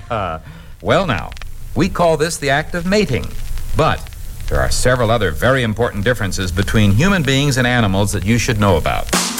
Well, now, we call this the act of mating. But there are several other very important differences between human beings and animals that you should know about.